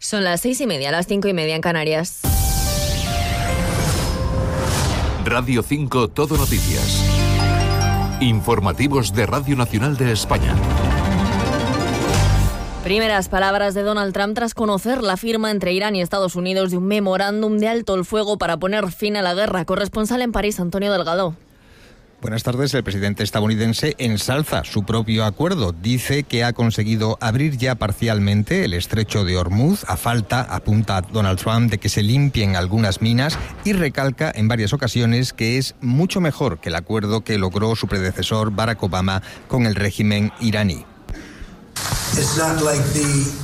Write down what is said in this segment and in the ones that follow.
Son las 6:30, las 5:30 en Canarias. Radio 5 Todo Noticias. Informativos de Radio Nacional de España. Primeras palabras de Donald Trump tras conocer la firma entre Irán y Estados Unidos de un memorándum de alto el fuego para poner fin a la guerra. Corresponsal en París, Antonio Delgado. Buenas tardes. El presidente estadounidense ensalza su propio acuerdo. Dice que ha conseguido abrir ya parcialmente el estrecho de Hormuz, apunta Donald Trump, de que se limpien algunas minas, y recalca en varias ocasiones que es mucho mejor que el acuerdo que logró su predecesor Barack Obama con el régimen iraní. It's not like the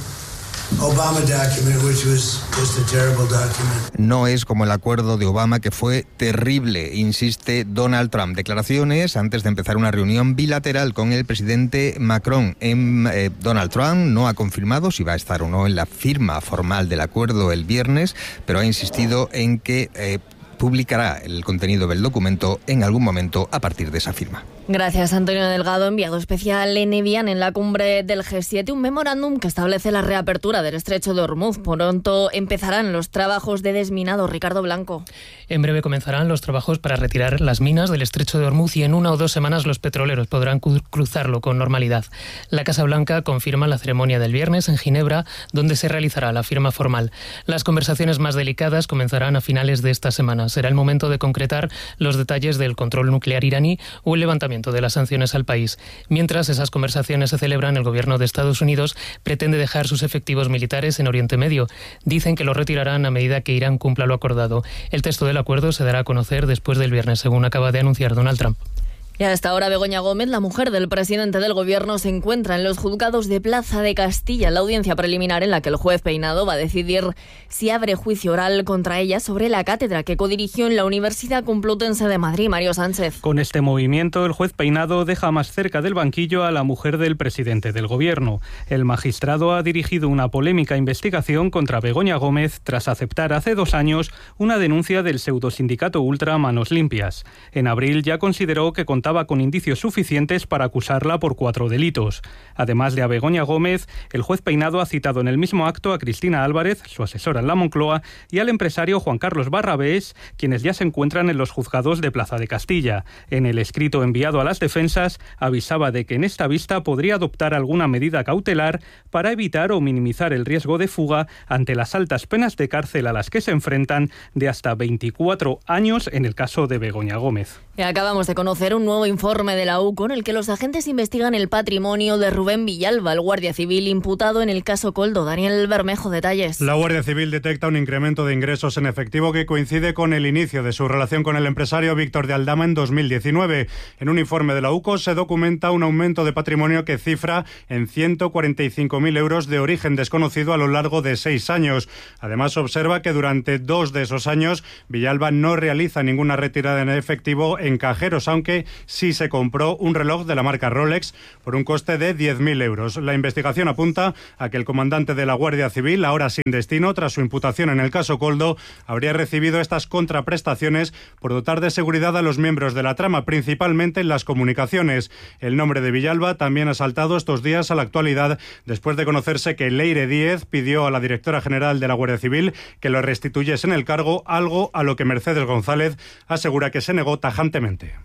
Obama document, which was just a terrible document. No es como el acuerdo de Obama, que fue terrible, insiste Donald Trump. Declaraciones antes de empezar una reunión bilateral con el presidente Macron. Donald Trump no ha confirmado si va a estar o no en la firma formal del acuerdo el viernes, pero ha insistido en que publicará el contenido del documento en algún momento a partir de esa firma. Gracias, Antonio Delgado. Enviado especial en Evian en la cumbre del G7, un memorándum que establece la reapertura del estrecho de Hormuz. Pronto empezarán los trabajos de desminado. Ricardo Blanco. En breve comenzarán los trabajos para retirar las minas del estrecho de Hormuz y en 1 o 2 semanas los petroleros podrán cruzarlo con normalidad. La Casa Blanca confirma la ceremonia del viernes en Ginebra, donde se realizará la firma formal. Las conversaciones más delicadas comenzarán a finales de esta semana. Será el momento de concretar los detalles del control nuclear iraní o el levantamiento de las sanciones al país. Mientras esas conversaciones se celebran, el gobierno de Estados Unidos pretende dejar sus efectivos militares en Oriente Medio. Dicen que lo retirarán a medida que Irán cumpla lo acordado. El texto del acuerdo se dará a conocer después del viernes, según acaba de anunciar Donald Trump. Y a esta hora, Begoña Gómez, la mujer del presidente del Gobierno, se encuentra en los juzgados de Plaza de Castilla, en la audiencia preliminar en la que el juez Peinado va a decidir si abre juicio oral contra ella sobre la cátedra que codirigió en la Universidad Complutense de Madrid. Mario Sánchez. Con este movimiento, el juez Peinado deja más cerca del banquillo a la mujer del presidente del Gobierno. El magistrado ha dirigido una polémica investigación contra Begoña Gómez tras aceptar hace 2 años una denuncia del pseudosindicato Ultra Manos Limpias. En abril ya consideró que contaba con indicios suficientes para acusarla por 4 delitos. Además de a Begoña Gómez, el juez Peinado ha citado en el mismo acto a Cristina Álvarez, su asesora en la Moncloa, y al empresario Juan Carlos Barrabés, quienes ya se encuentran en los juzgados de Plaza de Castilla. En el escrito enviado a las defensas, avisaba de que en esta vista podría adoptar alguna medida cautelar para evitar o minimizar el riesgo de fuga ante las altas penas de cárcel a las que se enfrentan, de hasta 24 años en el caso de Begoña Gómez. Y acabamos de conocer un nuevo informe de la UCO en el que los agentes investigan el patrimonio de Rubén Villalba, el guardia civil imputado en el caso Koldo. Daniel Bermejo, detalles. La Guardia Civil detecta un incremento de ingresos en efectivo que coincide con el inicio de su relación con el empresario Víctor de Aldama en 2019. En un informe de la UCO se documenta un aumento de patrimonio que cifra en 145.000 euros de origen desconocido a lo largo de 6 años. Además, observa que durante 2 de esos años Villalba no realiza ninguna retirada en efectivo en cajeros, aunque sí se compró un reloj de la marca Rolex por un coste de 10.000 euros. La investigación apunta a que el comandante de la Guardia Civil, ahora sin destino tras su imputación en el caso Koldo, habría recibido estas contraprestaciones por dotar de seguridad a los miembros de la trama, principalmente en las comunicaciones. El nombre de Villalba también ha saltado estos días a la actualidad después de conocerse que Leire Díez pidió a la directora general de la Guardia Civil que lo restituyese en el cargo, algo a lo que Mercedes González asegura que se negó tajantemente.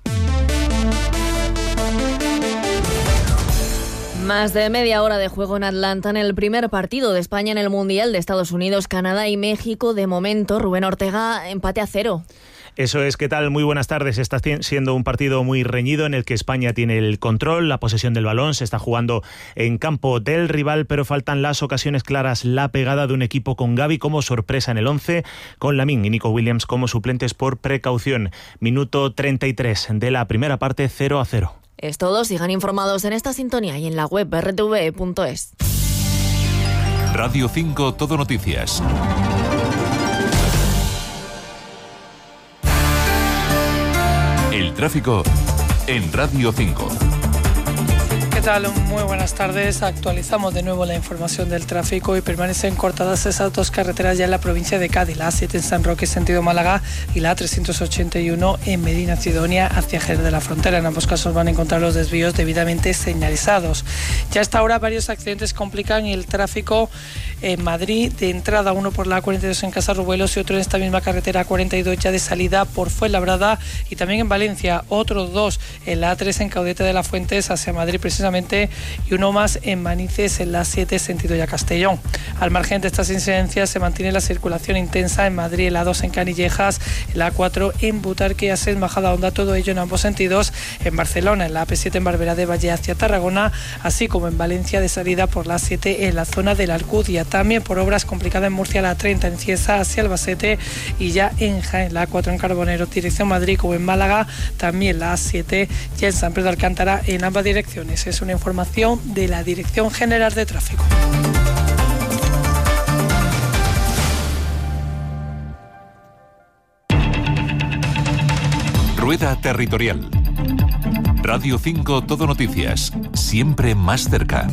Más de media hora de juego en Atlanta en el primer partido de España en el Mundial de Estados Unidos, Canadá y México. De momento, Rubén Ortega, empate a 0. Eso es, ¿qué tal? Muy buenas tardes. Está siendo un partido muy reñido en el que España tiene el control, la posesión del balón, se está jugando en campo del rival, pero faltan las ocasiones claras, la pegada de un equipo con Gavi como sorpresa en el 11, con Lamine y Nico Williams como suplentes por precaución. Minuto 33 de la primera parte, 0-0. Es todo, sigan informados en esta sintonía y en la web rtv.es. Radio 5 Todo Noticias. El tráfico en Radio 5. ¿Qué tal? Muy buenas tardes. Actualizamos de nuevo la información del tráfico y permanecen cortadas esas 2 carreteras ya en la provincia de Cádiz, la A7 en San Roque sentido Málaga y la A381 en Medina Sidonia hacia Jerez de la Frontera. En ambos casos van a encontrar los desvíos debidamente señalizados. Ya hasta ahora varios accidentes complican el tráfico en Madrid, de entrada uno por la A42 en Casarruelos y otro en esta misma carretera A42 ya de salida por Fuenlabrada, y también en Valencia otros dos en la A3 en Caudete de la Fuentes hacia Madrid precisamente, y uno más en Manices en la 7 sentido ya Castellón. Al margen de estas incidencias se mantiene la circulación intensa en Madrid, en la A2 en Canillejas, en la A4 en Butarque, Asens, Majadahonda, todo ello en ambos sentidos, en Barcelona, en la AP7 en Barberá de Valle hacia Tarragona, así como en Valencia de salida por la 7 en la zona de la Alcudia. También por obras complicadas en Murcia, la 30 en Cieza hacia Albacete, y ya en Jaén, la A4 en Carbonero dirección Madrid, como en Málaga, también la A7 ya en San Pedro de Alcántara en ambas direcciones. Es una información de la Dirección General de Tráfico. Rueda Territorial. Radio 5 Todo Noticias, siempre más cerca.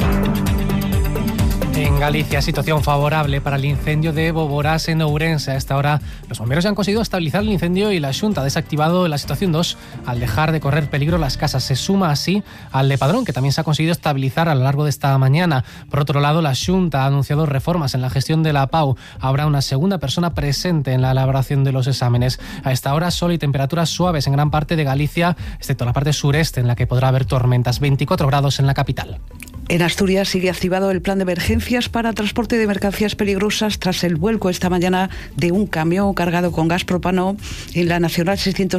En Galicia, situación favorable para el incendio de Boborás en Ourense. A esta hora, los bomberos ya han conseguido estabilizar el incendio y la Xunta ha desactivado la situación 2 al dejar de correr peligro las casas. Se suma así al de Padrón, que también se ha conseguido estabilizar a lo largo de esta mañana. Por otro lado, la Xunta ha anunciado reformas en la gestión de la PAU. Habrá una segunda persona presente en la elaboración de los exámenes. A esta hora, sol y temperaturas suaves en gran parte de Galicia, excepto la parte sureste, en la que podrá haber tormentas. 24 grados en la capital. En Asturias sigue activado el plan de emergencias para transporte de mercancías peligrosas tras el vuelco esta mañana de un camión cargado con gas propano en la Nacional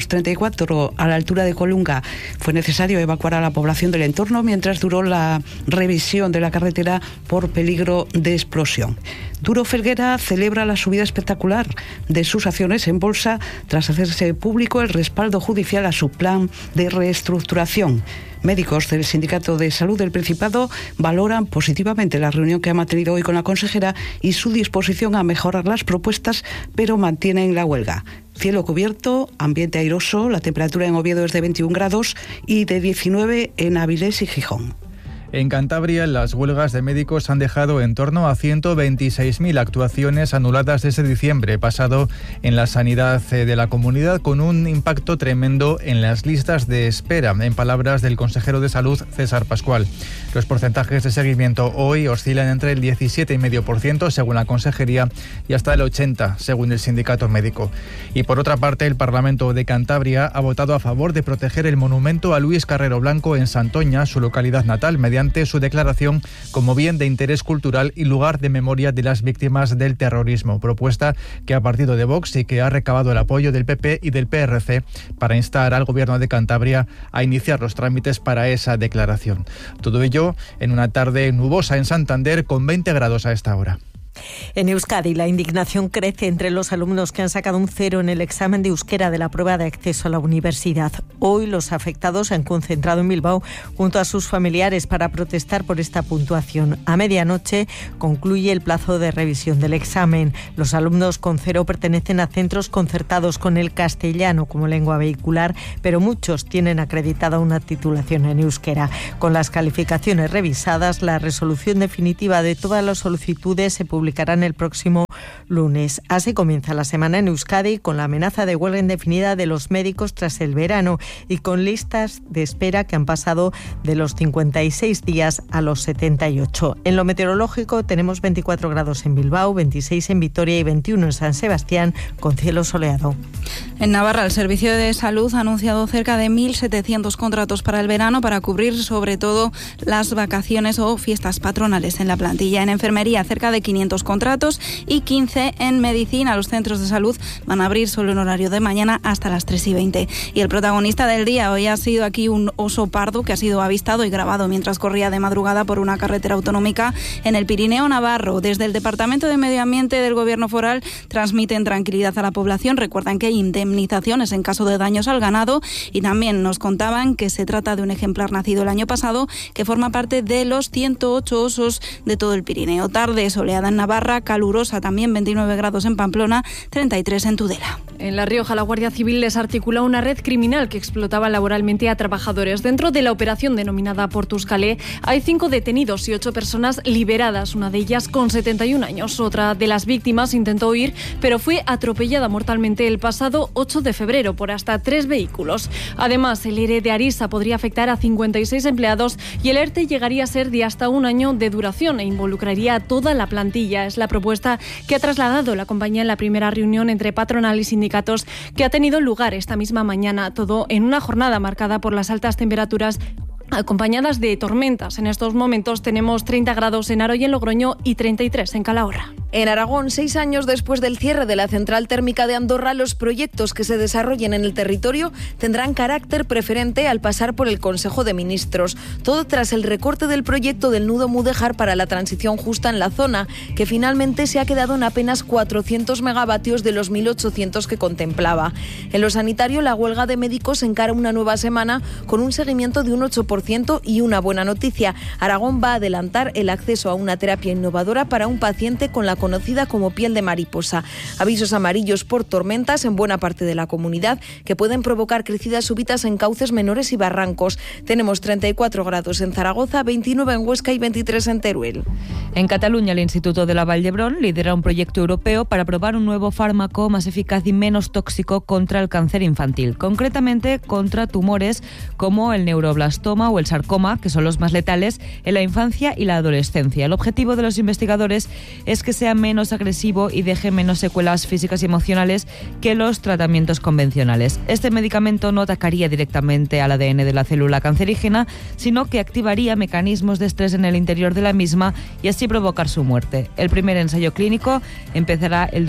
634 a la altura de Colunga. Fue necesario evacuar a la población del entorno mientras duró la revisión de la carretera por peligro de explosión. Duro Felguera celebra la subida espectacular de sus acciones en bolsa tras hacerse público el respaldo judicial a su plan de reestructuración. Médicos del Sindicato de Salud del Principado valoran positivamente la reunión que ha mantenido hoy con la consejera y su disposición a mejorar las propuestas, pero mantienen la huelga. Cielo cubierto, ambiente airoso, la temperatura en Oviedo es de 21 grados y de 19 en Avilés y Gijón. En Cantabria, las huelgas de médicos han dejado en torno a 126.000 actuaciones anuladas desde diciembre pasado en la sanidad de la comunidad, con un impacto tremendo en las listas de espera, en palabras del consejero de Salud, César Pascual. Los porcentajes de seguimiento hoy oscilan entre el 17,5% según la consejería y hasta el 80% según el sindicato médico. Y por otra parte, el Parlamento de Cantabria ha votado a favor de proteger el monumento a Luis Carrero Blanco en Santoña, su localidad natal, mediante su declaración como bien de interés cultural y lugar de memoria de las víctimas del terrorismo, propuesta que ha partido de Vox y que ha recabado el apoyo del PP y del PRC para instar al Gobierno de Cantabria a iniciar los trámites para esa declaración. Todo ello en una tarde nubosa en Santander con 20 grados a esta hora. En Euskadi, la indignación crece entre los alumnos que han sacado un 0 en el examen de euskera de la prueba de acceso a la universidad. Hoy los afectados se han concentrado en Bilbao junto a sus familiares para protestar por esta puntuación. A medianoche concluye el plazo de revisión del examen. Los alumnos con 0 pertenecen a centros concertados con el castellano como lengua vehicular, pero muchos tienen acreditada una titulación en euskera. Con las calificaciones revisadas, la resolución definitiva de todas las solicitudes se publicarán el próximo lunes. Así comienza la semana en Euskadi, con la amenaza de huelga indefinida de los médicos tras el verano y con listas de espera que han pasado de los 56 días a los 78. En lo meteorológico tenemos 24 grados en Bilbao, 26 en Vitoria y 21 en San Sebastián, con cielo soleado. En Navarra, el Servicio de Salud ha anunciado cerca de 1.700 contratos para el verano para cubrir sobre todo las vacaciones o fiestas patronales en la plantilla. En enfermería, cerca de 500 contratos y 15 en medicina. Los centros de salud van a abrir solo en horario de mañana hasta las 3:20. Y el protagonista del día hoy ha sido aquí un oso pardo que ha sido avistado y grabado mientras corría de madrugada por una carretera autonómica en el Pirineo navarro. Desde el Departamento de Medio Ambiente del Gobierno Foral transmiten tranquilidad a la población. Recuerdan que hay indemnizaciones en caso de daños al ganado y también nos contaban que se trata de un ejemplar nacido el año pasado que forma parte de los 108 osos de todo el Pirineo. Tarde soleada en Navarra, calurosa también, 29 grados en Pamplona, 33 en Tudela. En La Rioja, la Guardia Civil desarticuló una red criminal que explotaba laboralmente a trabajadores. Dentro de la operación denominada Portus Calais hay 5 detenidos y 8 personas liberadas, una de ellas con 71 años. Otra de las víctimas intentó huir, pero fue atropellada mortalmente el pasado 8 de febrero por hasta 3 vehículos. Además, el ERE de Arisa podría afectar a 56 empleados y el ERTE llegaría a ser de hasta 1 año de duración e involucraría a toda la plantilla. Es la propuesta que ha trasladado la compañía en la primera reunión entre patronal y sindicatos que ha tenido lugar esta misma mañana, todo en una jornada marcada por las altas temperaturas acompañadas de tormentas. En estos momentos tenemos 30 grados en Aro y en Logroño y 33 en Calahorra. En Aragón, 6 años después del cierre de la central térmica de Andorra, los proyectos que se desarrollen en el territorio tendrán carácter preferente al pasar por el Consejo de Ministros. Todo tras el recorte del proyecto del nudo Mudéjar para la transición justa en la zona, que finalmente se ha quedado en apenas 400 megavatios de los 1.800 que contemplaba. En lo sanitario, la huelga de médicos encara una nueva semana con un seguimiento de un 8% y una buena noticia. Aragón va a adelantar el acceso a una terapia innovadora para un paciente con la conocida como piel de mariposa. Avisos amarillos por tormentas en buena parte de la comunidad que pueden provocar crecidas súbitas en cauces menores y barrancos. Tenemos 34 grados en Zaragoza, 29 en Huesca y 23 en Teruel. En Cataluña, el Instituto de la Vall d'Hebron lidera un proyecto europeo para probar un nuevo fármaco más eficaz y menos tóxico contra el cáncer infantil, concretamente contra tumores como el neuroblastoma o el sarcoma, que son los más letales en la infancia y la adolescencia. El objetivo de los investigadores es que sea menos agresivo y deje menos secuelas físicas y emocionales que los tratamientos convencionales. Este medicamento no atacaría directamente al ADN de la célula cancerígena, sino que activaría mecanismos de estrés en el interior de la misma y así provocar su muerte. El primer ensayo clínico empezará el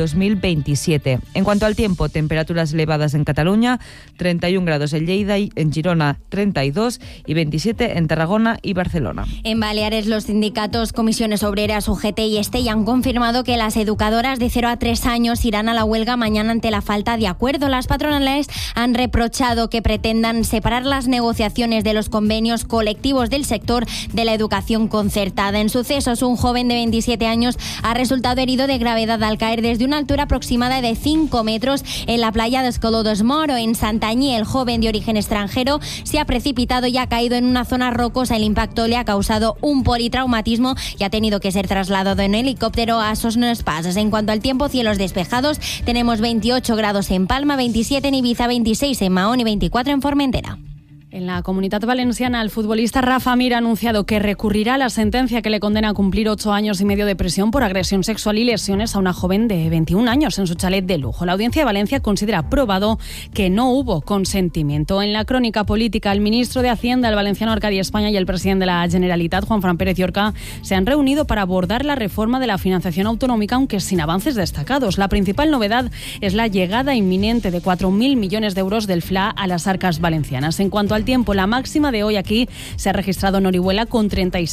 2027. En cuanto al tiempo, temperaturas elevadas en Cataluña, 31 grados en Lleida y en Girona 32 y 27 en Tarragona y Barcelona. En Baleares, los sindicatos Comisiones Obreras, UGT y STEI han confirmado que las educadoras de 0 a 3 años irán a la huelga mañana ante la falta de acuerdo. Las patronales han reprochado que pretendan separar las negociaciones de los convenios colectivos del sector de la educación concertada. En sucesos, un joven de 27 años ha resultado herido de gravedad al caer desde una altura aproximada de 5 metros en la playa de Escolodos Moro. En Santañí, el joven de origen extranjero se ha precipitado y ha caído en una zona rocosa. El impacto le ha causado un politraumatismo y ha tenido que ser trasladado en helicóptero a Sosnes Pasas. En cuanto al tiempo, cielos despejados, tenemos 28 grados en Palma, 27 en Ibiza, 26 en Mahón y 24 en Formentera. En la Comunitat Valenciana, el futbolista Rafa Mir ha anunciado que recurrirá a la sentencia que le condena a cumplir 8 años y medio de prisión por agresión sexual y lesiones a una joven de 21 años en su chalet de lujo. La Audiencia de Valencia considera probado que no hubo consentimiento. En la crónica política, el ministro de Hacienda, el valenciano Arcadi España, y el presidente de la Generalitat, Juanfran Pérez Llorca, se han reunido para abordar la reforma de la financiación autonómica, aunque sin avances destacados. La principal novedad es la llegada inminente de 4.000 millones de euros del FLA a las arcas valencianas. En cuanto al tiempo, la máxima de hoy aquí se ha registrado en Orihuela con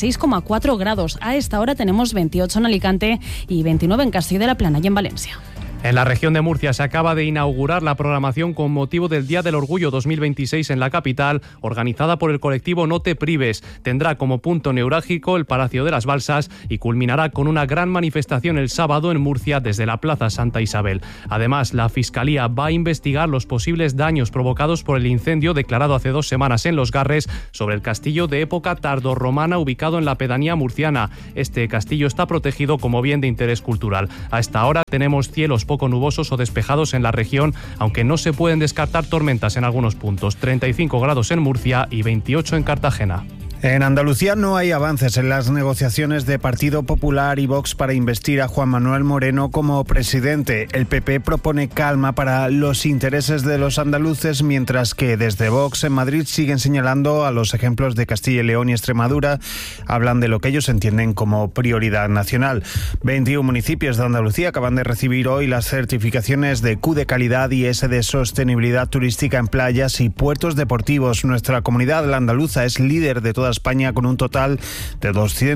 36,4 grados. A esta hora tenemos 28 en Alicante y 29 en Castillo de la Plana y en Valencia. En la región de Murcia se acaba de inaugurar la programación con motivo del Día del Orgullo 2026 en la capital, organizada por el colectivo No Te Prives. Tendrá como punto neurálgico el Palacio de las Balsas y culminará con una gran manifestación el sábado en Murcia desde la Plaza Santa Isabel. Además, la Fiscalía va a investigar los posibles daños provocados por el incendio declarado hace 2 semanas en Los Garres sobre el castillo de época tardorromana ubicado en la pedanía murciana. Este castillo está protegido como bien de interés cultural. A esta hora tenemos cielos poco nubosos o despejados en la región, aunque no se pueden descartar tormentas en algunos puntos. 35 grados en Murcia y 28 en Cartagena. En Andalucía no hay avances en las negociaciones de Partido Popular y Vox para investir a Juan Manuel Moreno como presidente. El PP propone calma para los intereses de los andaluces, mientras que desde Vox en Madrid siguen señalando a los ejemplos de Castilla y León y Extremadura. Hablan de lo que ellos entienden como prioridad nacional. 21 municipios de Andalucía acaban de recibir hoy las certificaciones de Q de calidad y S de sostenibilidad turística en playas y puertos deportivos. Nuestra comunidad, la andaluza, es líder de toda toda España con un total de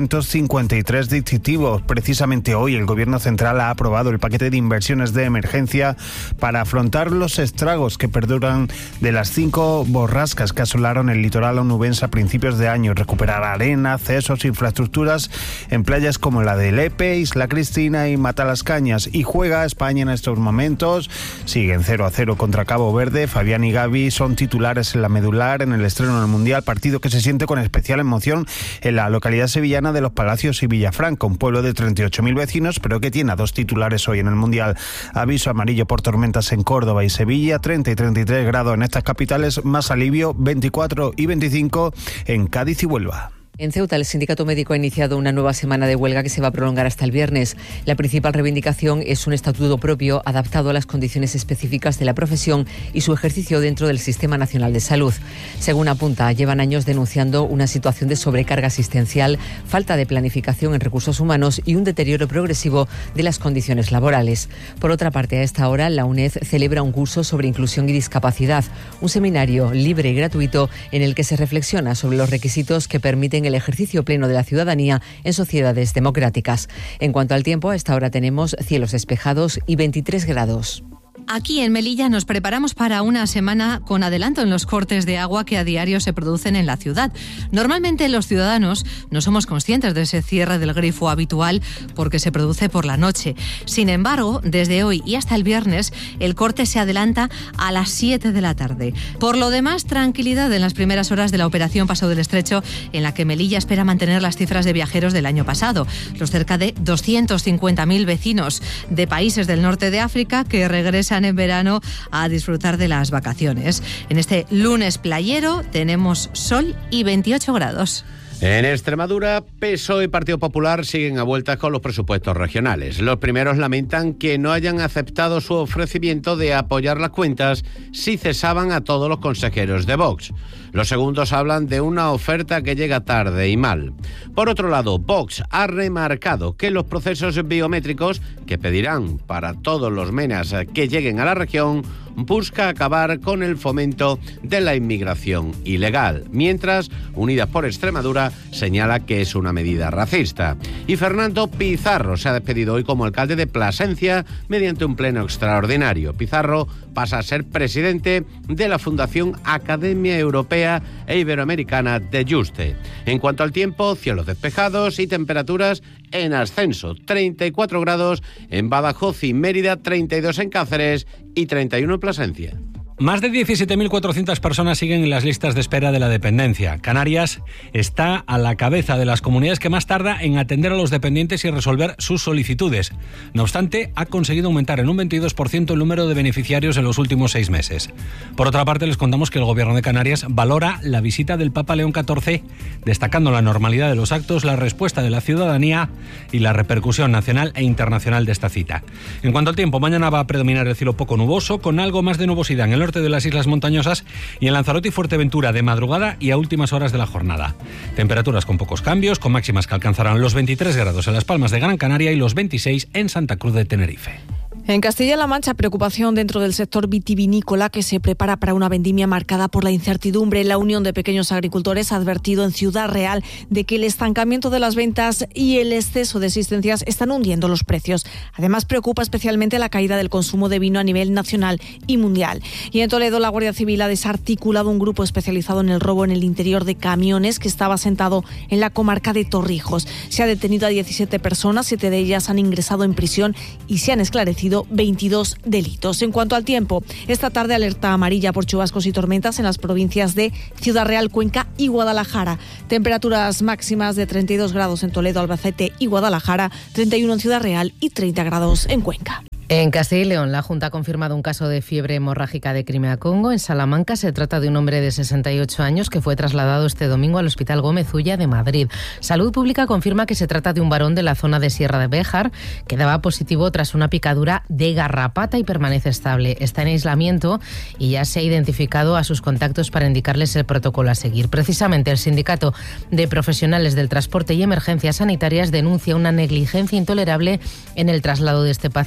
253 dispositivos. Precisamente hoy el Gobierno Central ha aprobado el paquete de inversiones de emergencia para afrontar los estragos que perduran de las 5 borrascas que asolaron el litoral onubense a principios de año. Recuperar arena, accesos, infraestructuras en playas como la de Lepe, Isla Cristina y Matalascañas. Y juega España en estos momentos. Siguen 0-0 contra Cabo Verde. Fabián y Gavi son titulares en la medular en el estreno del Mundial, partido que se siente con especial emoción en la localidad sevillana de Los Palacios y Villafranca, un pueblo de 38.000 vecinos, pero que tiene a 2 titulares hoy en el Mundial. Aviso amarillo por tormentas en Córdoba y Sevilla, 30 y 33 grados en estas capitales, más alivio 24 y 25 en Cádiz y Huelva. En Ceuta, el sindicato médico ha iniciado una nueva semana de huelga que se va a prolongar hasta el viernes. La principal reivindicación es un estatuto propio adaptado a las condiciones específicas de la profesión y su ejercicio dentro del Sistema Nacional de Salud. Según apunta, llevan años denunciando una situación de sobrecarga asistencial, falta de planificación en recursos humanos y un deterioro progresivo de las condiciones laborales. Por otra parte, a esta hora, la UNED celebra un curso sobre inclusión y discapacidad, un seminario libre y gratuito en el que se reflexiona sobre los requisitos que permiten el ejercicio pleno de la ciudadanía en sociedades democráticas. En cuanto al tiempo, a esta hora tenemos cielos despejados y 23 grados. Aquí en Melilla nos preparamos para una semana con adelanto en los cortes de agua que a diario se producen en la ciudad. Normalmente los ciudadanos no somos conscientes de ese cierre del grifo habitual porque se produce por la noche. Sin embargo, desde hoy y hasta el viernes, el corte se adelanta a las 7 de la tarde. Por lo demás, tranquilidad en las primeras horas de la operación Paso del Estrecho, en la que Melilla espera mantener las cifras de viajeros del año pasado. Los cerca de 250.000 vecinos de países del norte de África que regresan en verano a disfrutar de las vacaciones. En este lunes playero tenemos sol y 28 grados. En Extremadura, PSOE y Partido Popular siguen a vueltas con los presupuestos regionales. Los primeros lamentan que no hayan aceptado su ofrecimiento de apoyar las cuentas si cesaban a todos los consejeros de Vox. Los segundos hablan de una oferta que llega tarde y mal. Por otro lado, Vox ha remarcado que los procesos biométricos que pedirán para todos los menas que lleguen a la región busca acabar con el fomento de la inmigración ilegal, mientras Unidas por Extremadura señala que es una medida racista. Y Fernando Pizarro se ha despedido hoy como alcalde de Plasencia mediante un pleno extraordinario. Pizarro pasa a ser presidente de la Fundación Academia Europea e Iberoamericana de Juste. En cuanto al tiempo, cielos despejados y temperaturas en ascenso. 34 grados en Badajoz y Mérida, 32 en Cáceres y 31 en Plasencia. Más de 17.400 personas siguen en las listas de espera de la dependencia. Canarias está a la cabeza de las comunidades que más tarda en atender a los dependientes y resolver sus solicitudes. No obstante, ha conseguido aumentar en un 22% el número de beneficiarios en los últimos 6 meses. Por otra parte, les contamos que el Gobierno de Canarias valora la visita del Papa León XIV, destacando la normalidad de los actos, la respuesta de la ciudadanía y la repercusión nacional e internacional de esta cita. En cuanto al tiempo, mañana va a predominar el cielo poco nuboso, con algo más de nubosidad en el norte de las islas montañosas y en Lanzarote y Fuerteventura de madrugada y a últimas horas de la jornada. Temperaturas con pocos cambios, con máximas que alcanzarán los 23 grados en Las Palmas de Gran Canaria y los 26 en Santa Cruz de Tenerife. En Castilla-La Mancha, preocupación dentro del sector vitivinícola que se prepara para una vendimia marcada por la incertidumbre. La Unión de Pequeños Agricultores ha advertido en Ciudad Real de que el estancamiento de las ventas y el exceso de existencias están hundiendo los precios. Además, preocupa especialmente la caída del consumo de vino a nivel nacional y mundial. Y en Toledo, la Guardia Civil ha desarticulado un grupo especializado en el robo en el interior de camiones que estaba asentado en la comarca de Torrijos. Se ha detenido a 17 personas, 7 de ellas han ingresado en prisión y se han esclarecido 22 delitos. En cuanto al tiempo, esta tarde alerta amarilla por chubascos y tormentas en las provincias de Ciudad Real, Cuenca y Guadalajara. Temperaturas máximas de 32 grados en Toledo, Albacete y Guadalajara, 31 en Ciudad Real y 30 grados en Cuenca. En Castilla y León, la Junta ha confirmado un caso de fiebre hemorrágica de Crimea-Congo. En Salamanca se trata de un hombre de 68 años que fue trasladado este domingo al Hospital Gómez Ulla de Madrid. Salud Pública confirma que se trata de un varón de la zona de Sierra de Béjar que daba positivo tras una picadura de garrapata y permanece estable. Está en aislamiento y ya se ha identificado a sus contactos para indicarles el protocolo a seguir. Precisamente el Sindicato de Profesionales del Transporte y Emergencias Sanitarias denuncia una negligencia intolerable en el traslado de este paciente, que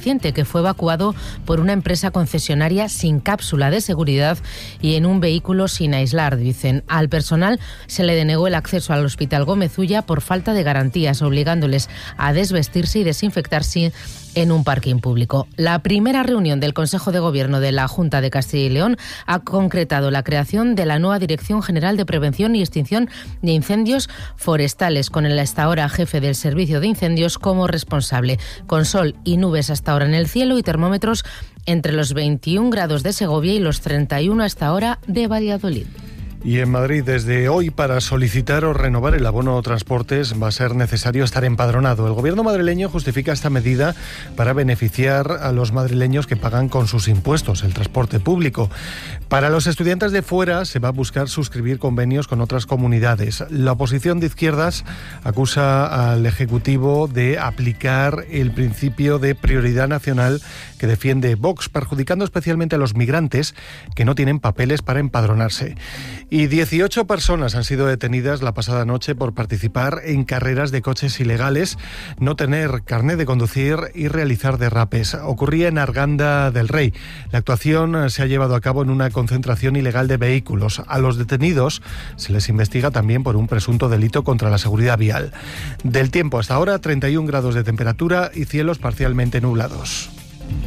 fue evacuado por una empresa concesionaria sin cápsula de seguridad y en un vehículo sin aislar, dicen. Al personal se le denegó el acceso al Hospital Gómez Ulla por falta de garantías, obligándoles a desvestirse y desinfectarse en un parking público. La primera reunión del Consejo de Gobierno de la Junta de Castilla y León ha concretado la creación de la nueva Dirección General de Prevención y Extinción de Incendios Forestales, con el hasta ahora jefe del Servicio de Incendios como responsable, con sol y nubes hasta ahora en el cielo y termómetros entre los 21 grados de Segovia y los 31 hasta ahora de Valladolid. Y en Madrid, desde hoy, para solicitar o renovar el abono transportes va a ser necesario estar empadronado. El gobierno madrileño justifica esta medida para beneficiar a los madrileños que pagan con sus impuestos el transporte público. Para los estudiantes de fuera se va a buscar suscribir convenios con otras comunidades. La oposición de izquierdas acusa al Ejecutivo de aplicar el principio de prioridad nacional que defiende Vox, perjudicando especialmente a los migrantes que no tienen papeles para empadronarse. Y 18 personas han sido detenidas la pasada noche por participar en carreras de coches ilegales, no tener carnet de conducir y realizar derrapes. Ocurría en Arganda del Rey. La actuación se ha llevado a cabo en una concentración ilegal de vehículos. A los detenidos se les investiga también por un presunto delito contra la seguridad vial. Del tiempo hasta ahora, 31 grados de temperatura y cielos parcialmente nublados.